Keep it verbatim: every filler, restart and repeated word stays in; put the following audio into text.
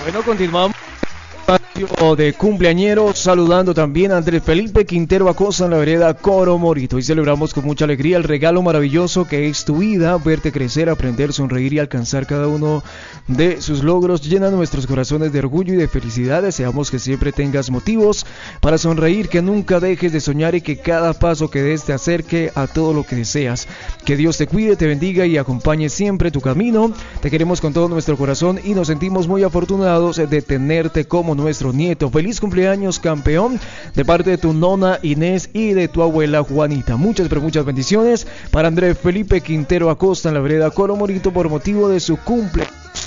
Bueno, continuamos de cumpleañeros, saludando también a Andrés Felipe Quintero Acosta en la vereda Coro Morito. Hoy celebramos con mucha alegría el regalo maravilloso que es tu vida, verte crecer, aprender, sonreír y alcanzar cada uno de sus logros. Llena nuestros corazones de orgullo y de felicidad. Deseamos que siempre tengas motivos para sonreír, que nunca dejes de soñar y que cada paso que des te acerque a todo lo que deseas. Que Dios te cuide, te bendiga y acompañe siempre tu camino. Te queremos con todo nuestro corazón y nos sentimos muy afortunados de tenerte como nuestro nieto. Feliz cumpleaños, campeón, de parte de tu nona Inés y de tu abuela Juanita. Muchas pero muchas bendiciones para Andrés Felipe Quintero Acosta en la vereda Coro Morito por motivo de su cumple.